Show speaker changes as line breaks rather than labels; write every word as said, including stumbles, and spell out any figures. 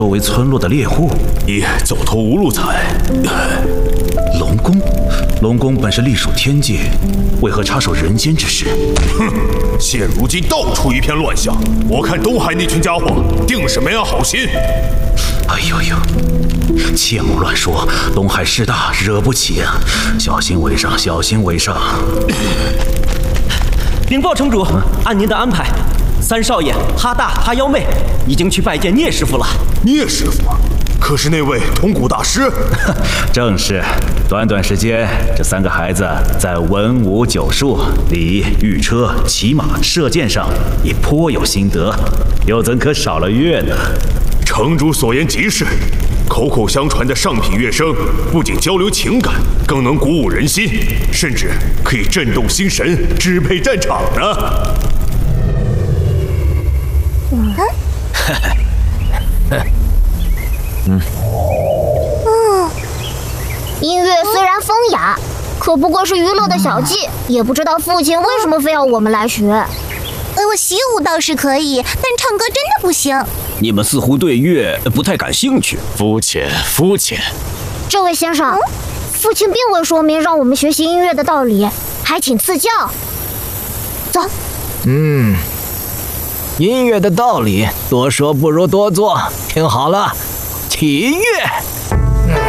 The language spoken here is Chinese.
作为村落的猎户，
你走投无路才。
龙宫，龙宫本是隶属天界，为何插手人间之事？
哼！现如今到处一片乱象，我看东海那群家伙定是没安好心。
哎呦呦！切莫乱说，东海势大，惹不起啊！小心为上，小心为上。
禀报城主，按您的安排，三少爷、哈大、哈幺妹已经去拜见聂师傅了。
聂师傅，可是那位铜鼓大师？
正是。短短时间，这三个孩子在文武九术、礼、御车、骑马、射箭上也颇有心得，又怎可少了乐呢？
城主所言极是，口口相传的上品乐声，不仅交流情感，更能鼓舞人心，甚至可以震动心神，支配战场呢。
嗯，
嗯，
嗯，音乐虽然风雅，可不过是娱乐的小技，也不知道父亲为什么非要我们来学。
呃，我习武倒是可以，但唱歌真的不行。
你们似乎对乐不太感兴趣，
肤浅，肤浅。
这位先生，嗯、父亲并未说明让我们学习音乐的道理，还请赐教。走。
嗯，音乐的道理，多说不如多做。听好了，起乐。